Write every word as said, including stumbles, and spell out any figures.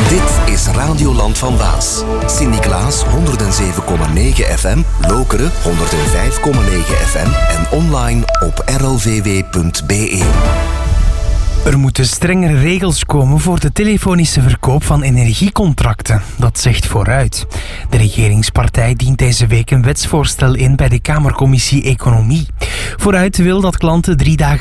Dit is Radioland van Waas. Sint-Niklaas honderd zeven komma negen F M, Lokeren honderd vijf komma negen F M en online op r l v w punt b e. Er moeten strengere regels komen voor de telefonische verkoop van energiecontracten. Dat zegt Vooruit. De regeringspartij dient deze week een wetsvoorstel in bij de Kamercommissie Economie. Vooruit wil dat klanten drie dagen